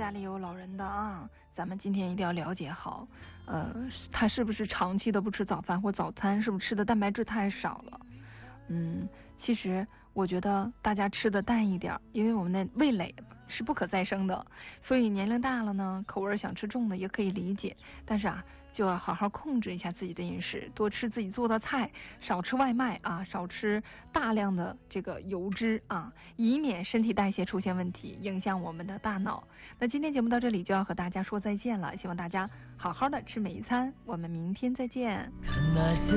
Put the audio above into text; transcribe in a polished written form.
家里有老人的啊，咱们今天一定要了解好，他是不是长期的不吃早饭或早餐，是不是吃的蛋白质太少了？其实我觉得大家吃的淡一点，因为我们的味蕾是不可再生的，所以年龄大了呢，口味想吃重的也可以理解，但是啊，就要好好控制一下自己的饮食，多吃自己做的菜，少吃外卖啊，少吃大量的这个油脂啊，以免身体代谢出现问题，影响我们的大脑。那今天节目到这里就要和大家说再见了，希望大家好好的吃每一餐，我们明天再见。 看那些